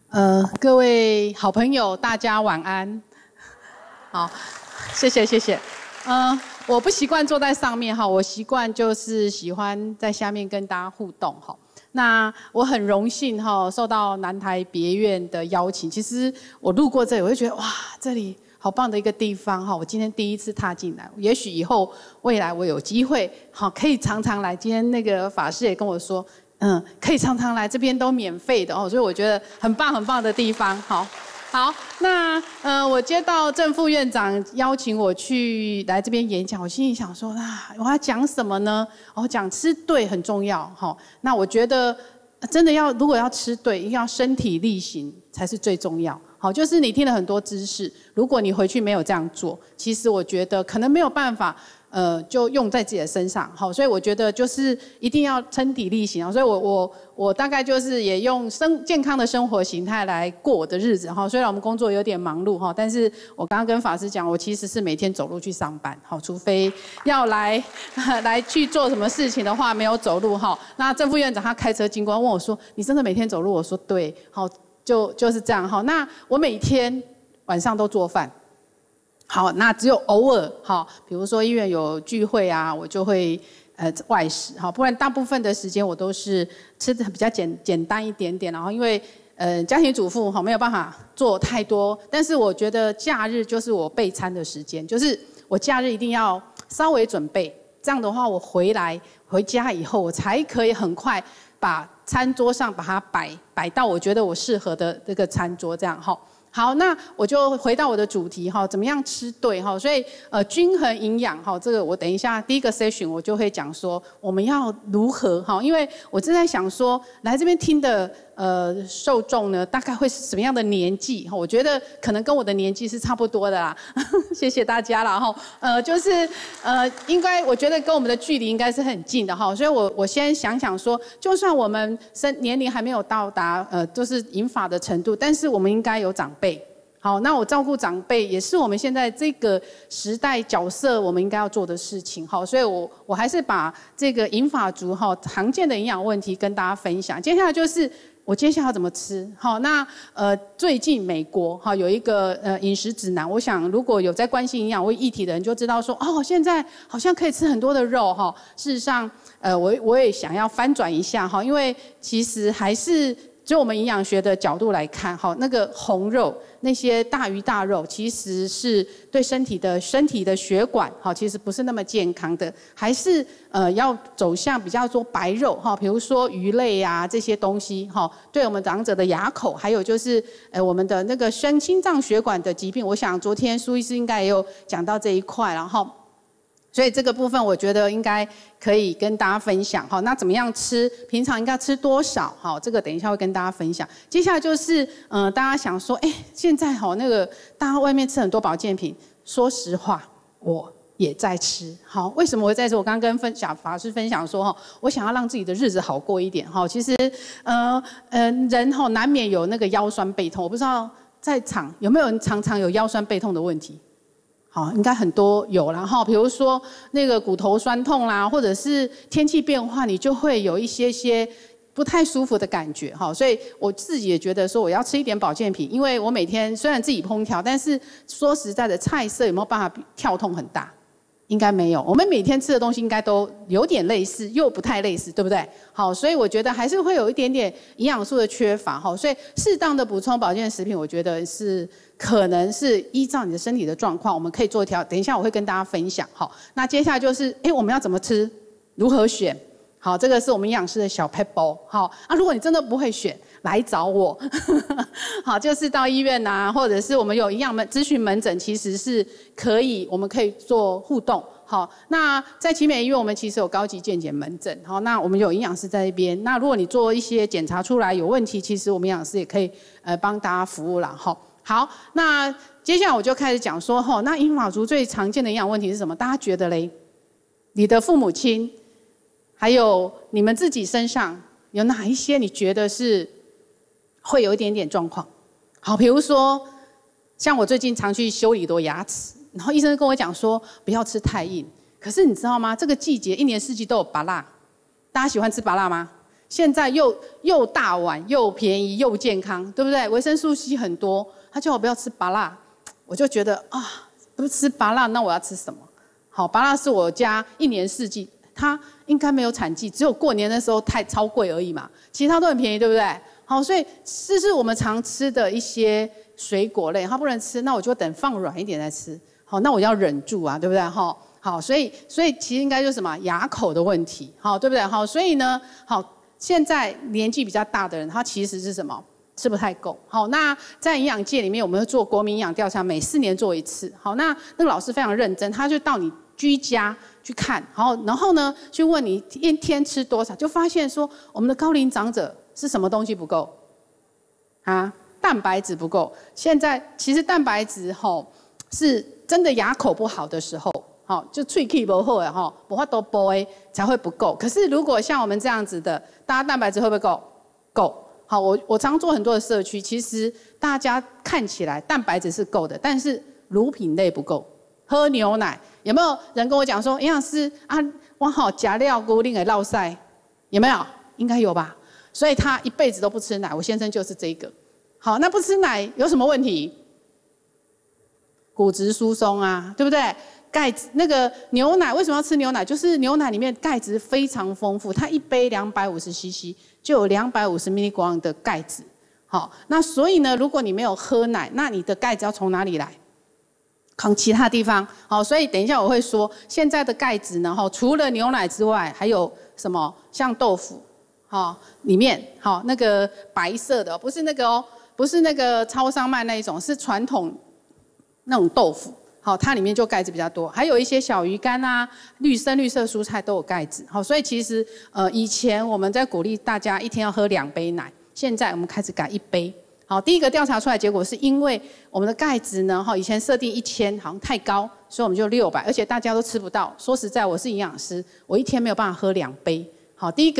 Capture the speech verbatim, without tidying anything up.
呃，各位好朋友，大家晚安。好，谢谢谢谢。呃，我不习惯坐在上面哈，我习惯就是喜欢在下面跟大家互动哈。那我很荣幸哈，受到南台别院的邀请。其实我路过这里，我就觉得哇，这里好棒的一个地方哈！我今天第一次踏进来，也许以后未来我有机会好可以常常来。今天那个法师也跟我说，嗯，可以常常来，这边都免费的哦，所以我觉得很棒很棒的地方。好，好，那呃，我接到郑副院长邀请我去来这边演讲，我心里想说啊，我要讲什么呢？我讲吃对很重要哈。那我觉得真的要如果要吃对，一定要身体力行才是最重要。好，就是你听了很多知识，如果你回去没有这样做，其实我觉得可能没有办法，呃，就用在自己的身上。好，所以我觉得就是一定要身体力行。所以我我我大概就是也用生健康的生活形态来过我的日子。哈，虽然我们工作有点忙碌哈，但是我刚刚跟法师讲，我其实是每天走路去上班。好，除非要来来去做什么事情的话，没有走路哈。那郑副院长他开车经过问我说：“你真的每天走路？”我说：“对。”好。就就是这样哈，那我每天晚上都做饭，好，那只有偶尔哈，比如说医院有聚会啊，我就会呃外食哈，不然大部分的时间我都是吃的比较简简单一点点，然后因为呃家庭主妇哈没有办法做太多，但是我觉得假日就是我备餐的时间，就是我假日一定要稍微准备，这样的话我回来回家以后我才可以很快把餐桌上把它摆摆到我觉得我适合的这个餐桌，这样哈。好，那我就回到我的主题哈，怎么样吃对哈？所以呃，均衡营养哈，这个我等一下第一个 session 我就会讲说我们要如何哈，因为我正在想说来这边听的呃受众呢，大概会是什么样的年纪哈？我觉得可能跟我的年纪是差不多的啦，谢谢大家啦哈。呃，就是呃，应该我觉得跟我们的距离应该是很近的哈，所以我我先想想说，就算我们生年龄还没有到达呃就是银发的程度，但是我们应该有长辈。好，那我照顾长辈也是我们现在这个时代角色我们应该要做的事情。好，所以我我还是把这个银发族哈常见的营养问题跟大家分享。接下来就是我接下来要怎么吃。好，那呃最近美国哈有一个呃饮食指南，我想如果有在关心营养问议题的人就知道说哦，现在好像可以吃很多的肉哈。事实上呃我我也想要翻转一下哈，因为其实还是就我们营养学的角度来看哈，那个红肉那些大鱼大肉其实是对身体的身体的血管哈，其实不是那么健康的，还是呃要走向比较多白肉哈，比如说鱼类啊这些东西哈，对我们长者的牙口，还有就是呃我们的那个心心脏血管的疾病，我想昨天苏医师应该也有讲到这一块，然后。所以这个部分我觉得应该可以跟大家分享哈。那怎么样吃？平常应该吃多少？好，这个等一下会跟大家分享。接下来就是嗯、呃，大家想说，哎，现在哈那个大家外面吃很多保健品，说实话，我也在吃。好，为什么我在吃？我刚刚跟分享法师分享说哈，我想要让自己的日子好过一点哈。其实呃呃人哈难免有那个腰酸背痛，我不知道在场有没有人常常有腰酸背痛的问题？好，应该很多有啦哈，比如说那个骨头酸痛啦，或者是天气变化，你就会有一些些不太舒服的感觉哈。所以我自己也觉得说，我要吃一点保健品，因为我每天虽然自己烹调，但是说实在的，菜色有没有办法跳动很大？应该没有。我们每天吃的东西应该都有点类似，又不太类似，对不对？好，所以我觉得还是会有一点点营养素的缺乏哈。所以适当的补充保健食品，我觉得是。可能是依照你的身体的状况，我们可以做调。等一下我会跟大家分享。好，那接下来就是，哎，我们要怎么吃？如何选？好，这个是我们营养师的小 pebble。好，啊，如果你真的不会选，来找我。好，就是到医院啊，或者是我们有营养门咨询门诊，其实是可以，我们可以做互动。好，那在奇美医院，我们其实有高级健检门诊。好，那我们有营养师在那边。那如果你做一些检查出来有问题，其实我们营养师也可以呃帮大家服务啦。好。好，那接下来我就开始讲说，吼，那银发族最常见的营养问题是什么？大家觉得嘞？你的父母亲，还有你们自己身上有哪一些你觉得是会有一点点状况？好，比如说，像我最近常去修理多牙齿，然后医生跟我讲说不要吃太硬。可是你知道吗？这个季节一年四季都有芭乐，大家喜欢吃芭乐吗？ 现在又又大碗又便宜又健康，对不对？维生素 C 很多，他叫我不要吃芭乐，我就觉得啊，不吃芭乐，那我要吃什么？好，芭乐是我家一年四季，它应该没有产季，只有过年的时候太超贵而已嘛，其他都很便宜，对不对？好，所以这是我们常吃的一些水果类，它不能吃，那我就等放软一点再吃。好，那我要忍住啊，对不对？哈，好，所以所以其实应该就是什么牙口的问题，好，对不对？好，所以呢，好，现在年纪比较大的人，他其实是什么？吃不太够。好，那在营养界里面，我们会做国民营养调查，每四年做一次。好，那那个老师非常认真，他就到你居家去看，好，然后呢，去问你一天吃多少，就发现说我们的高龄长者是什么东西不够？啊，蛋白质不够。现在其实蛋白质吼是真的牙口不好的时候，好，就喙齿不好的吼，无法度剥的才会不够。可是如果像我们这样子的，大家蛋白质会不会够？够。好，我我常做很多的社区，其实大家看起来蛋白质是够的，但是乳品类不够。喝牛奶，有没有人跟我讲说，营养师啊，我好加料固定给落腮，有没有？应该有吧。所以他一辈子都不吃奶，我先生就是这个。好，那不吃奶有什么问题？骨质疏松啊，对不对？钙质那个牛奶为什么要吃牛奶？就是牛奶里面钙质非常丰富，它一杯两百五十 C C 就有两百五十 milligram 的钙质。好，那所以呢，如果你没有喝奶，那你的钙质要从哪里来？从其他地方。好，所以等一下我会说，现在的钙质呢，哈，除了牛奶之外，还有什么？像豆腐，哈，里面好那个白色的，不是那个哦，不是那个超商卖那一种，是传统那种豆腐。好，它里面就钙质比较多，还有一些小鱼干啊、绿深绿色蔬菜都有钙质。好，所以其实呃以前我们在鼓励大家一天要喝两杯奶，现在我们开始改一杯。好，第一个调查出来结果是因为我们的钙质呢，哈，以前设定一千好像太高，所以我们就六百，而且大家都吃不到。说实在，我是营养师，我一天没有办法喝两杯。好，第一个。